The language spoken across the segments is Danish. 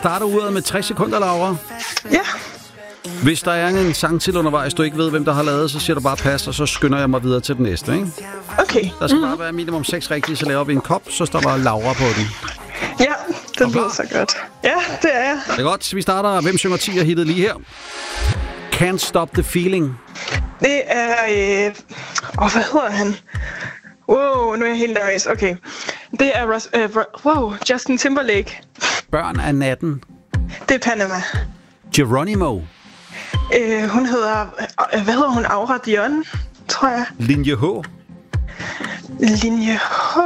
starter uret med 60 sekunder, Laura. Ja. Hvis der er en sangtitel undervejs, du ikke ved, hvem der har lavet, så siger du bare pas, og så skynder jeg mig videre til den næste, ikke? Okay. Der skal bare være minimum 6 rigtige, så laver vi en kop, så står bare Laura på den. Ja, det lyder så godt. Ja, det er jeg. Det er godt. Vi starter. Hvem synger 10 og hittet lige her? Can't Stop the Feeling. Det er... hvad hedder han? Wow, nu er jeg helt nervøs. Okay. Det er Justin Timberlake. Børn af natten. Det er Panama. Geronimo. Hun hedder... hvad hedder hun? Aura Dion, tror jeg. Linje H. Linje H.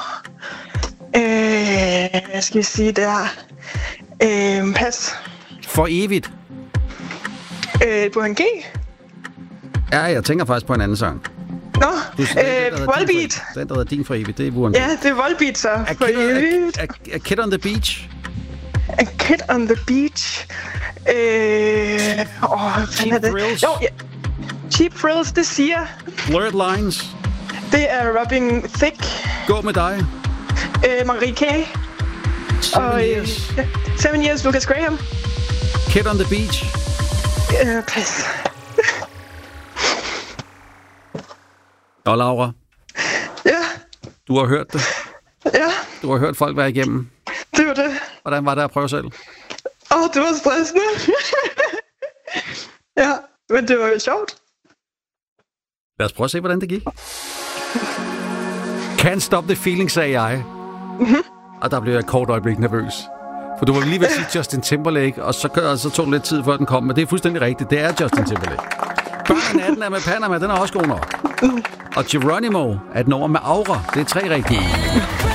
Hvad skal vi sige der? Pas. For evigt. Burhan G. Ja, jeg tænker faktisk på en anden sang. Nå, Volbeat. Den, der hedder Din for evigt, det er Burhan G. Ja, det er Volbeat, så. A Kid on the Beach. A Kid on the Beach. Cheap Thrills. Jo, ja. Cheap Thrills, det siger. Blurred Lines. Det er Rubbing Thick. Gå med dig. Marie K. 7 Years. 7 Years, Lucas Graham. Kid on the Beach. Pas. Og Laura. Ja. Du har hørt det. Ja. Du har hørt folk være igennem. Det var det. Hvordan var det at prøve selv? Det var stressende. Ja, men det var jo sjovt. Lad os prøve at se, hvordan det gik. Can't Stop the Feeling, sagde jeg. Mm-hmm. Og der blev jeg et kort øjeblik nervøs. For du var lige ved at sige Justin Timberlake, og så tog det lidt tid, før den kom. Men det er fuldstændig rigtigt. Det er Justin Timberlake. Børn af 18 er med Panama, den er også god nok. Og Geronimo er et nummer med Aura. Det er 3 rigtige.